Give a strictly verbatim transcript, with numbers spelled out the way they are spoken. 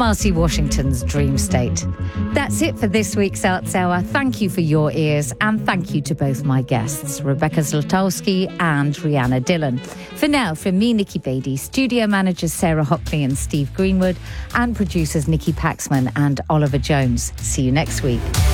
Marcy Washington's Dream State. That's it for this week's Arts Hour. Thank you for your ears, and thank you to both my guests, Rebecca Zlotowski and Rhianna Dillon. For now, from me, Nikki Beattie, studio managers Sarah Hockley and Steve Greenwood, and producers Nikki Paxman and Oliver Jones. See you next week.